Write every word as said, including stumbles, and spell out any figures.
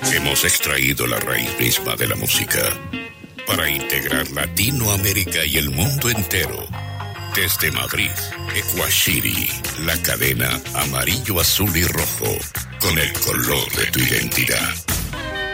Hemos extraído la raíz misma de la música para integrar Latinoamérica y el mundo entero. Desde Madrid, Ecuashiri, la cadena amarillo, azul y rojo, con el color de tu identidad.